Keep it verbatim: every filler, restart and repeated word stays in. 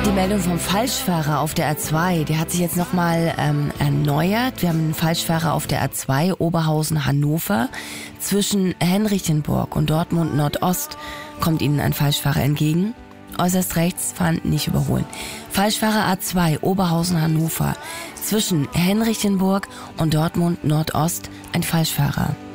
Die Meldung vom Falschfahrer auf der A zwei, der hat sich jetzt nochmal ähm, erneuert. Wir haben einen Falschfahrer auf der A zwei, Oberhausen-Hannover. Zwischen Henrichenburg und Dortmund Nordost kommt Ihnen ein Falschfahrer entgegen. Äußerst rechts, fahren, nicht überholen. Falschfahrer A zwei, Oberhausen-Hannover. Zwischen Henrichenburg und Dortmund Nordost ein Falschfahrer.